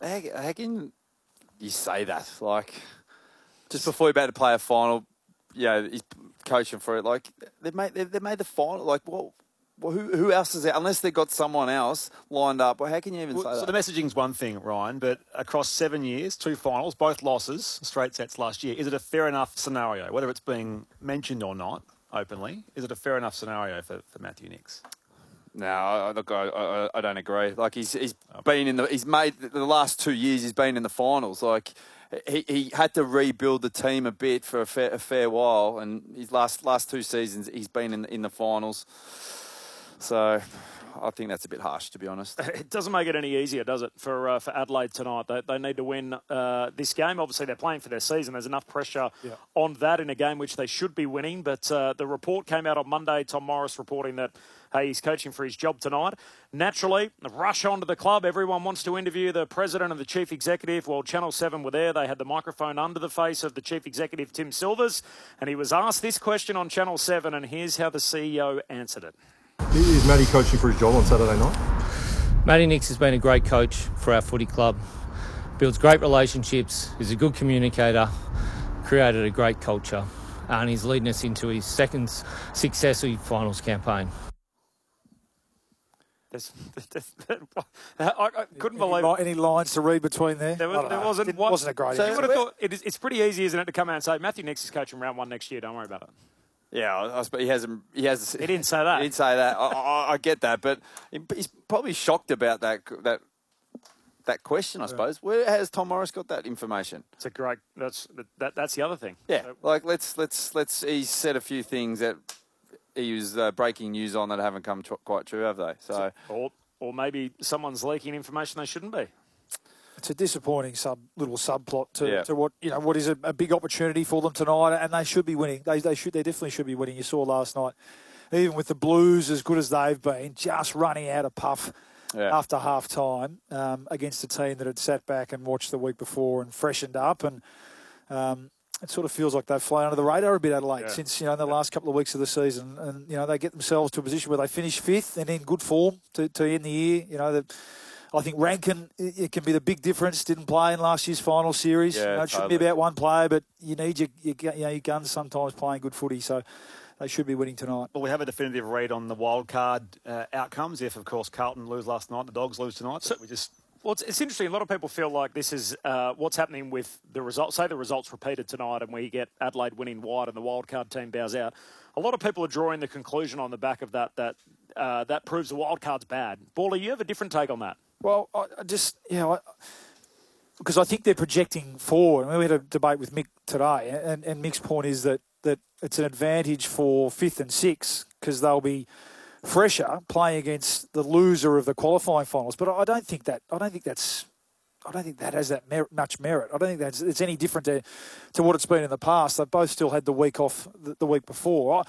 how can you say that? Like, just before you're about to play a final, he's coaching for it. Like, they've made the final. Like, what? Well, who else is there? Unless they've got someone else lined up. Well, how can you even say that? So the messaging's one thing, Ryan, but across 7 years, 2 finals, both losses, straight sets last year, is it a fair enough scenario, whether it's being mentioned or not openly, is it a fair enough scenario for Matthew Nicks? No, look, I don't agree. Like, he's made the last 2 years he's been in the finals. Like, he had to rebuild the team a bit for a fair while, and his last 2 seasons he's been in the finals. So I think that's a bit harsh, to be honest. It doesn't make it any easier, does it, for Adelaide tonight? They need to win this game. Obviously, they're playing for their season. There's enough pressure on that in a game which they should be winning. But the report came out on Monday, Tom Morris reporting that, hey, he's coaching for his job tonight. Naturally, the rush onto the club. Everyone wants to interview the president and the chief executive. Well, Channel 7 were there. They had the microphone under the face of the chief executive, Tim Silvers. And he was asked this question on Channel 7, and here's how the CEO answered it. Is Matty coaching for his job on Saturday night? Matty Nicks has been a great coach for our footy club. Builds great relationships, is a good communicator, created a great culture, and he's leading us into his second successive finals campaign. I couldn't believe it. Any lines to read between there? There wasn't. It wasn't a great So answer. you would have thought it's pretty easy, isn't it, to come out and say Matthew Nicks is coaching round 1 next year. Don't worry about it. Yeah, I suppose he hasn't. He didn't say that. He didn't say that. I get that, but he's probably shocked about that question. I suppose. Where has Tom Morris got that information? It's a great. That's the other thing. Yeah, like let's. He's said a few things that he was breaking news on that haven't come quite true, have they? So, or maybe someone's leaking information they shouldn't be. It's a disappointing little subplot to what is a big opportunity for them tonight, and they should be winning. They definitely should be winning. You saw last night, even with the Blues as good as they've been, just running out of puff after half time against a team that had sat back and watched the week before and freshened up, and it sort of feels like they've flown under the radar a bit, Adelaide, since in the last couple of weeks of the season, and they get themselves to a position where they finish 5th and in good form to end the year. I think Rankin, it can be the big difference. Didn't play in last year's final series. It shouldn't be about one player, but you need your guns sometimes playing good footy. So they should be winning tonight. Well, we have a definitive read on the wild card outcomes. If, of course, Carlton lose last night, the Dogs lose tonight. So it's interesting. A lot of people feel like this is what's happening with the results. Say the results repeated tonight, and we get Adelaide winning wide, and the wild card team bows out. A lot of people are drawing the conclusion on the back of that proves the wild card's bad. Baller, you have a different take on that? Well, because I think they're projecting forward. I mean, we had a debate with Mick today, and Mick's point is that it's an advantage for 5th and 6th because they'll be fresher playing against the loser of the qualifying finals. But I don't think that has that much merit. I don't think it's any different to what it's been in the past. They've both still had the week off the week before.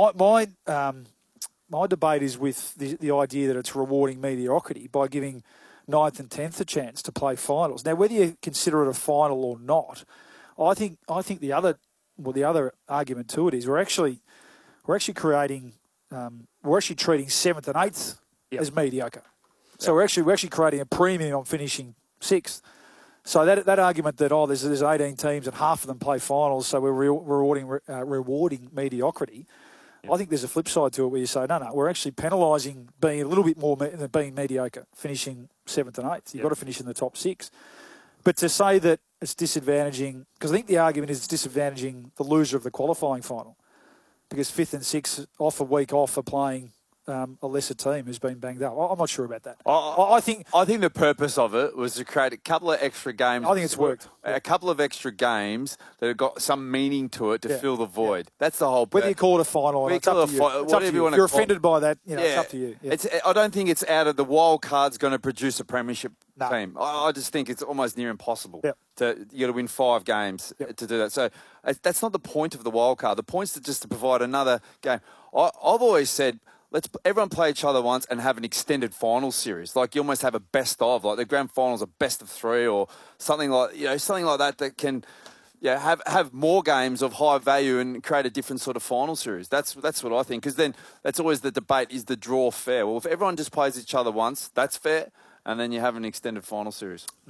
My debate is with the idea that it's rewarding mediocrity by giving 9th and 10th a chance to play finals. Now, whether you consider it a final or not, I think the other argument to it is we're actually treating 7th and 8th as mediocre. So we're actually creating a premium on finishing 6th. So that argument that there's 18 teams and half of them play finals, so we're rewarding mediocrity. I think there's a flip side to it where you say, no, we're actually penalising being a little bit more than being mediocre, finishing 7th and 8th. You've got to finish in the top 6. But to say that it's disadvantaging, because I think the argument is it's disadvantaging the loser of the qualifying final, because 5th and 6th off a week off are playing a lesser team who's been banged up. I'm not sure about that. I think the purpose of it was to create a couple of extra games. I think it's worked. A couple of extra games that have got some meaning to it to fill the void. That's the whole. Whether you call it a final or not, it's up to you. Whatever you want to call it. If you're offended by that, it's up to you. Yeah. I don't think it's out of the wild card's going to produce a premiership team. I just think it's almost near impossible. You got to win 5 games to do that. So that's not the point of the wild card. The point's just to provide another game. I've always said, let's everyone play each other once and have an extended final series. Like you almost have a best of, like the grand finals a best of 3 or something like that can have more games of high value and create a different sort of final series. That's what I think. Because then that's always the debate: is the draw fair? Well, if everyone just plays each other once, that's fair, and then you have an extended final series.